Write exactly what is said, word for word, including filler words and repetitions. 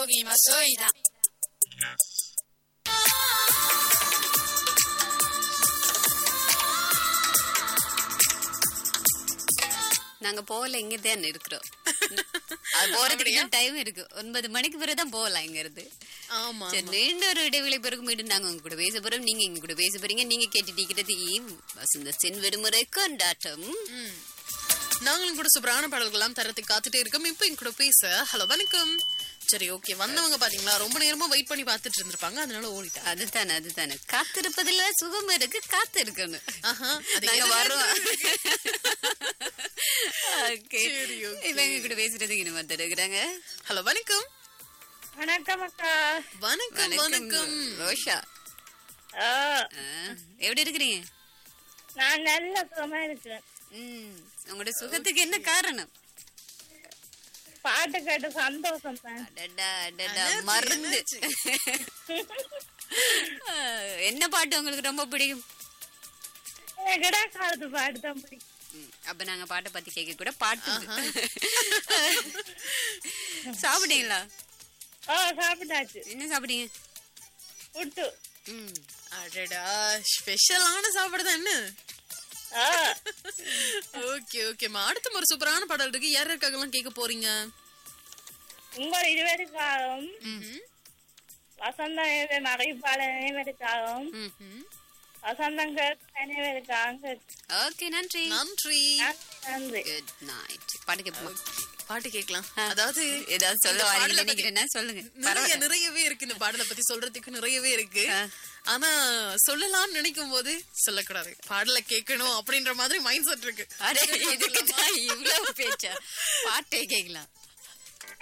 Sogi Masoida. நாங்க போகல இங்க தான் இருக்கிறோம். அது போறதுக்கு டைம் இருக்கு. ஒன்பது மணிக்கு பிறகுதான் போகலாம் இங்க இருந்து. ஆமா நீண்ட ஒரு இடைவெளி பிறகு மீண்டும் நாங்க உங்க கூட பேச போறோம். நீங்க எங்க கூட பேச போறீங்க. நீங்க கேட்டுட்டு வசந்த சென் விடுமுறை கொண்டாட்டம். நாங்களும் கூட சூப்பரான பாடல்கள்லாம் தரத்துக்கு காத்துட்டே இருக்கோம். இப்ப எங்க கூட பேச ஹலோ வணக்கம். சரி ஓகே, வந்தவங்க பாத்தீங்களா ரொம்ப நேரமா வெயிட் பண்ணி பாத்துட்டு இருந்திருப்பாங்க, அதனால ஓடிட்டா. அதுதானே அதுதானே காத்திருப்பதுல சுகம் இருக்கு, காத்து இருக்கணும். நாங்க வரோம். இவங்க கூட பேசுறதுக்கு இன்னும் வந்து இருக்கிறாங்க. ஹலோ வணக்கம். வணக்கம் அக்கா. வணக்கம் வணக்கம் ரோஷா. எப்படி இருக்கிறீங்க? நான் நல்ல சுகமா இருக்கிறேன். உங்களோட சுகத்துக்கு என்ன காரணம்? பாட்டு கேட்டு சந்தோஷம் தான். மருந்து. என்ன பாட்டு உங்களுக்கு ரொம்ப பிடிக்கும்? காலத்து பாட்டு தான் பிடிக்கும். அப்ப நாங்க பாட்டை பத்தி கேட்க கூட பாட்டு. சாப்பிட்டீங்களா? ஓ சாப்பிட்டாச்சு. என்ன சாப்பிட்டீங்க? புட்டு. அடடா, ஸ்பெஷலான சாப்பாடு தான். என்ன ஓகே ஓகேமா, அடுத்த ஒரு சூப்பரான பாடல் இருக்கு. யார் யாருக்காகலாம் கேட்க போறீங்க? உங்கள் இருவருக்காகவும், வசந்தம் மறைப்பாளர் அனைவருக்காகவும், வசந்தம் அனைவருக்காக. ஓகே, நன்றி நன்றி நன்றி. Good night. பாட்டு கேட்போமா? பாட்டு கேட்கலாம். அதாவது ஏதாவது சொல்ல வரீங்க நினைக்கிறேன்னா சொல்லுங்க. நிறைய நிறையவே இருக்கு இந்த பாடலை பத்தி சொல்றதுக்கு, நிறையவே இருக்கு. ஆனா சொல்லலாம்னு நினைக்கும் போது சொல்லக்கூடாது, பாடலை கேட்கணும் அப்படின்ற மாதிரி மைண்ட் செட் இருக்கு. இவ்வளவு பேச்சா? பாட்டை கேட்கலாம்.